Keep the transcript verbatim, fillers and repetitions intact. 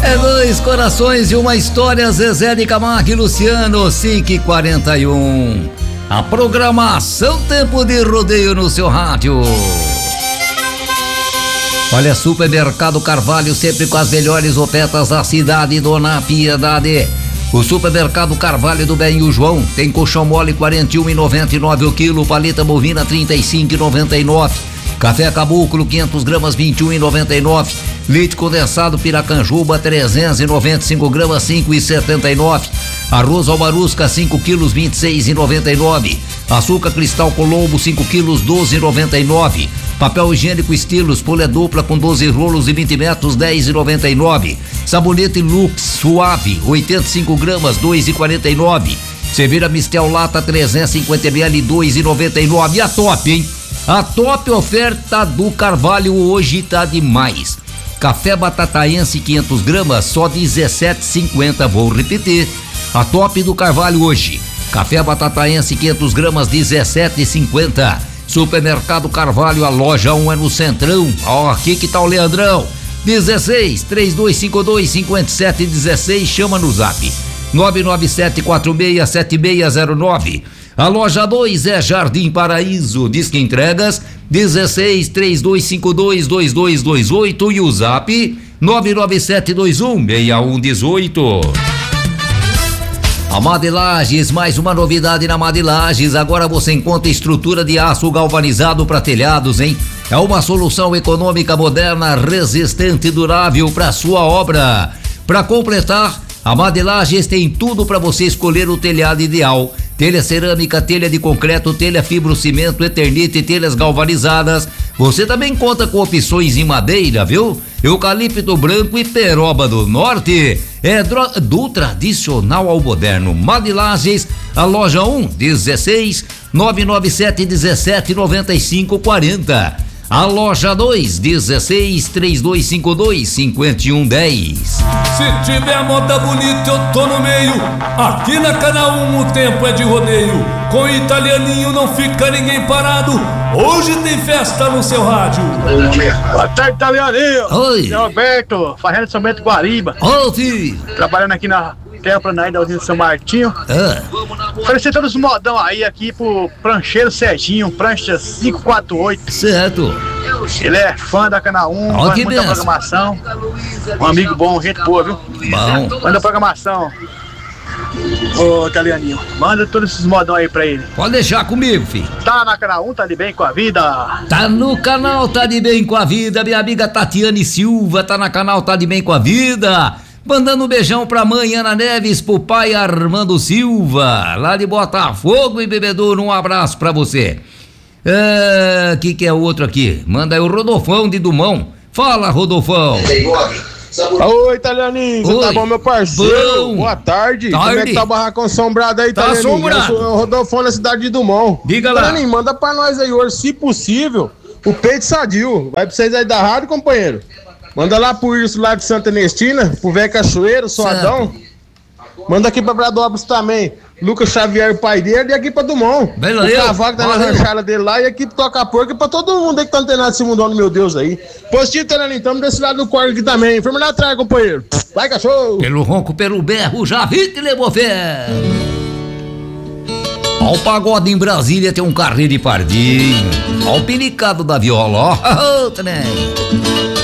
É dois corações e uma história, Zezé de Camargo e Luciano, cinco e quarenta e um. A programação Tempo de Rodeio no seu rádio. Olha, Supermercado Carvalho, sempre com as melhores ofertas da cidade, Dona Piedade. O Supermercado Carvalho do Benho João tem colchão mole quarenta e um reais e noventa e nove centavos o quilo, paleta bovina trinta e cinco reais e noventa e nove centavos. Café Caboclo quinhentas gramas vinte e um reais e noventa e nove centavos. Leite condensado Piracanjuba trezentos e noventa e cinco gramas cinco reais e setenta e nove centavos. Arroz Albarusca cinco quilos vinte e seis reais e noventa e nove centavos. Açúcar Cristal Colombo cinco quilos doze reais e noventa e nove centavos. Papel higiênico Estilos folha dupla com doze rolos e vinte metros dez reais e noventa e nove centavos. Sabonete Lux Suave oitenta e cinco gramas dois reais e quarenta e nove centavos. Cerveja Mistel Lata trezentos e cinquenta mililitros dois reais e noventa e nove centavos. E a top, hein? A top oferta do Carvalho hoje tá demais. Café Batataense quinhentas gramas só dezessete reais e cinquenta centavos. Vou repetir. A top do Carvalho hoje. Café Batataense quinhentas gramas dezessete reais e cinquenta centavos. Supermercado Carvalho, a loja um é no Centrão. Ó, aqui que tá o Leandrão. dezesseis, três dois cinco dois, cinco sete um seis, chama no zap. nove nove sete quatro seis sete seis zero nove. A loja dois é Jardim Paraíso. Disque entregas dezesseis, três dois cinco dois, dois dois dois oito e o zap nove nove sete dois um seis um um oito. A Madilages, mais uma novidade na Madilages. Agora você encontra estrutura de aço galvanizado para telhados, hein? É uma solução econômica, moderna, resistente e durável para sua obra. Para completar, a Madilages tem tudo para você escolher o telhado ideal. Telha cerâmica, telha de concreto, telha fibrocimento, eternite, telhas galvanizadas. Você também conta com opções em madeira, viu? Eucalipto branco e peroba do norte. É dro- do tradicional ao moderno. Madilages, a loja um, dezesseis, nove nove sete dezessete noventa e cinco quarenta. A loja dois, dezesseis, três dois cinco dois, cinco um dez. Se tiver moda bonita, eu tô no meio. Aqui na Canal um o tempo é de rodeio. Com Italianinho não fica ninguém parado. Hoje tem festa no seu rádio. Boa tarde, Italianinho. Oi. É Roberto, Fazenda São Bento Guariba. Ô, filho. Trabalhando aqui na Terra da usina São Martinho. Ah. Oferecer todos os modão aí aqui pro prancheiro Serginho, prancha cinco quatro oito. Certo. Ele é fã da Canal um, Ó, faz que muita benção. programação. Um amigo bom, gente boa, viu? Bom. Manda programação. Ô, Italianinho, manda todos esses modão aí pra ele. Pode deixar comigo, filho. Tá na Canal um, tá de bem com a vida? Tá no canal Tá de Bem com a Vida. Minha amiga Tatiane Silva tá na canal Tá de Bem com a Vida. Mandando um beijão pra mãe Ana Neves, pro pai Armando Silva, lá de Botafogo e Bebedouro. Um abraço pra você. É, que que é o outro aqui? Manda aí o Rodolfão de Dumont. Fala, Rodolfão. Oi, Italianinho, você tá bom, meu parceiro? Bom. Boa tarde. Tarde. Como é que tá o barracão assombrado aí, Tá Italianinho? assombrado. Eu sou o Rodolfo na cidade de Dumont. Diga lá. Italianinho, manda pra nós aí hoje, se possível, o peito sadio. Vai pra vocês aí da rádio, companheiro. Manda lá pro Wilson lá de Santa Ernestina, pro Velho Cachoeiro, Suadão. Manda aqui pra Bradópolis também, Lucas Xavier, o pai dele, e aqui pra Dumont. Beleza. O cavalo que tá na ranchada dele lá, e aqui pro Toca Porco, e pra todo mundo aí que tá antenado esse mundão do meu Deus aí. Positivo, Italianinho, tamo desse lado do corpo aqui também. Firme lá atrás, companheiro. Vai, cachorro. Pelo ronco, pelo berro, já vi que levou fé. Ó o pagode em Brasília tem um carreiro de pardinho. Ó o pinicado da viola, ó. Também.